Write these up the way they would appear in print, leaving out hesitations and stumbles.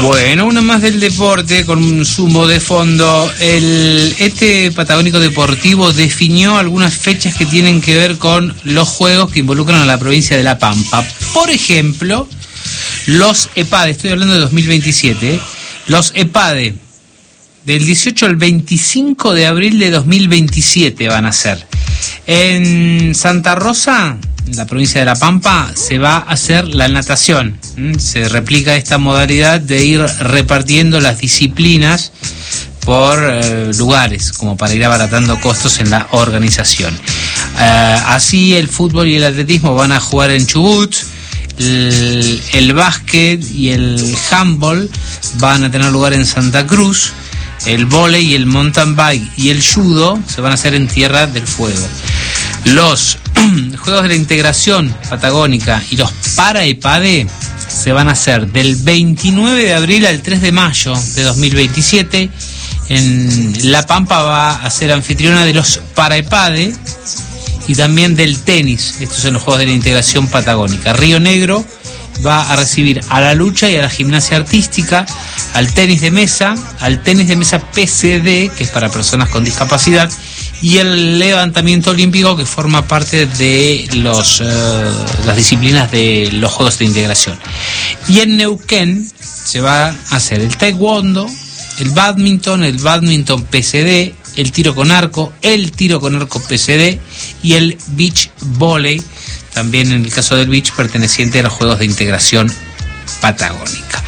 Bueno, una más del deporte con un sumo de fondo. Este Patagónico Deportivo definió algunas fechas que tienen que ver con los juegos que involucran a la provincia de La Pampa. Por ejemplo, los EPADE, estoy hablando de 2027, los EPADE del 18 al 25 de abril de 2027 van a ser. En Santa Rosa, en la provincia de La Pampa, se va a hacer la natación. Se replica esta modalidad de ir repartiendo las disciplinas por lugares, como para ir abaratando costos en la organización. Así el fútbol y el atletismo van a jugar en Chubut. El básquet y el handball van a tener lugar en Santa Cruz. El vóley y el mountain bike y el judo se van a hacer en Tierra del Fuego. Los Juegos de la Integración Patagónica y los Para-EPADE se van a hacer del 29 de abril al 3 de mayo de 2027. En La Pampa va a ser anfitriona de los Para-EPADE y también del tenis. Estos son los Juegos de la Integración Patagónica. Río Negro va a recibir a la lucha y a la gimnasia artística, al tenis de mesa PCD, que es para personas con discapacidad, y el levantamiento olímpico, que forma parte de las disciplinas de los Juegos de Integración. Y en Neuquén se va a hacer el taekwondo, el badminton PCD, el tiro con arco PCD y el beach volley, también en el caso del beach, perteneciente a los Juegos de Integración Patagónica.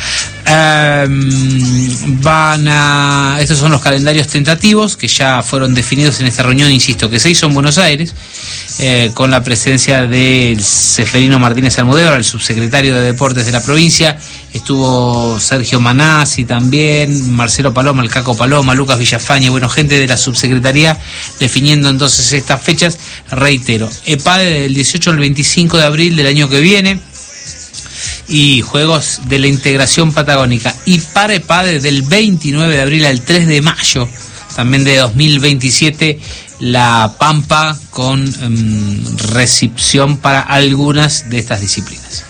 Estos son los calendarios tentativos que ya fueron definidos en esta reunión, insisto, que se hizo en Buenos Aires, con la presencia del Seferino Martínez Almudévar, el subsecretario de Deportes de la provincia. Estuvo Sergio Manazzi también, Marcelo Paloma, el Caco Paloma, Lucas Villafañe, bueno, gente de la subsecretaría definiendo entonces estas fechas. Reitero, EPADE del 18 al 25 de abril del año que viene, y Juegos de la Integración Patagónica y Para-EPADE del 29 de abril al 3 de mayo también de 2027, La Pampa con recepción para algunas de estas disciplinas.